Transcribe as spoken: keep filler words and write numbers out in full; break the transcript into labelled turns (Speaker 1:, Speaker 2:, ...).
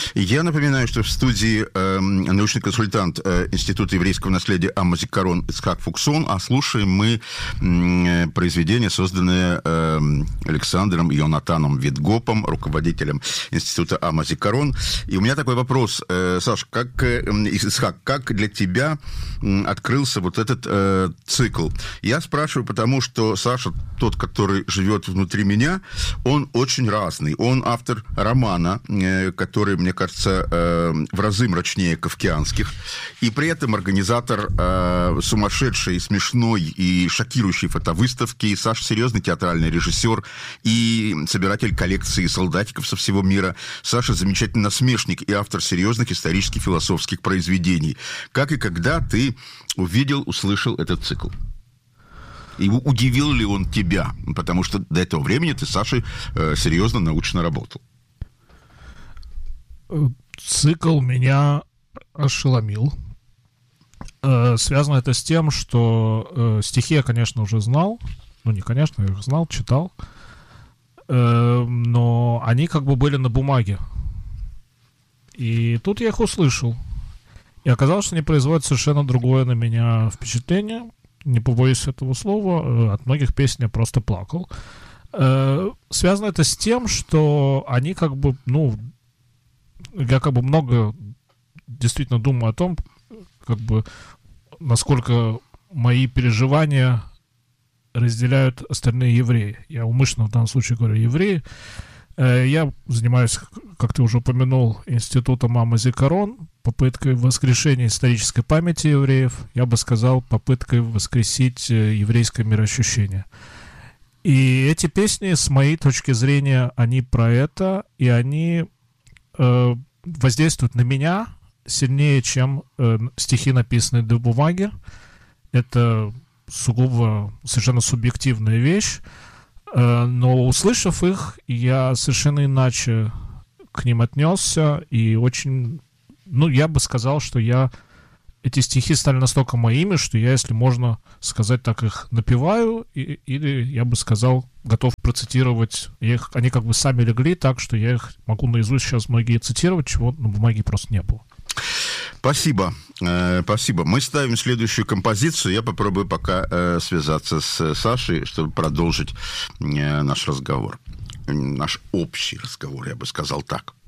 Speaker 1: Я напоминаю, что в студии э, научный консультант э, Института еврейского наследия Ам Зикарон Ицхак Фуксон, а слушаем мы э, произведение, созданное э, Александром Йонатаном Витгопом, руководителем Института Ам Зикарон. И у меня такой вопрос, э, Саш, как, э, Ицхак, как для тебя э, открылся вот этот э, цикл? Я спрашиваю, потому что Саша, тот, который живет внутри меня, он очень разный. Он автор романа, э, который, мне кажется, э, в разы мрачнее кафкианских, и при этом организатор э, сумасшедшей, смешной и шокирующей фотовыставки. Саша серьезный театральный режиссер и собиратель коллекции солдатиков со всего мира. Саша замечательный насмешник и автор серьезных исторических философских произведений. Как и когда ты увидел, услышал этот цикл? И удивил ли он тебя? Потому что до этого времени ты с Сашей э, серьезно научно работал.
Speaker 2: Цикл меня ошеломил. Э, связано это с тем, что э, стихи я, конечно, уже знал. Ну, не конечно, я их знал, читал. Э, но они как бы были на бумаге. И тут я их услышал. И оказалось, что они производят совершенно другое на меня впечатление. Не побоюсь этого слова. От многих песен я просто плакал. Э, связано это с тем, что они как бы, ну... Я как бы много действительно думаю о том, как бы, насколько мои переживания разделяют остальные евреи. Я умышленно в данном случае говорю евреи. Я занимаюсь, как ты уже упомянул, институтом Ам Зикарон, попыткой воскрешения исторической памяти евреев, я бы сказал, попыткой воскресить еврейское мироощущение. И эти песни, с моей точки зрения, они про это, и они э, воздействуют на меня сильнее, чем э, стихи, написанные на бумаге. Это сугубо совершенно субъективная вещь. Но, услышав их, я совершенно иначе к ним отнесся, и очень, ну, я бы сказал, что я, эти стихи стали настолько моими, что я, если можно сказать так, их напеваю, и, или, я бы сказал, готов процитировать, я их, они как бы сами легли так, что я их могу наизусть сейчас многие цитировать, чего на бумаге просто не было.
Speaker 1: Спасибо, э, спасибо. Мы ставим следующую композицию. Я попробую пока э, связаться с Сашей, чтобы продолжить э, наш разговор. Наш общий разговор, я бы сказал так.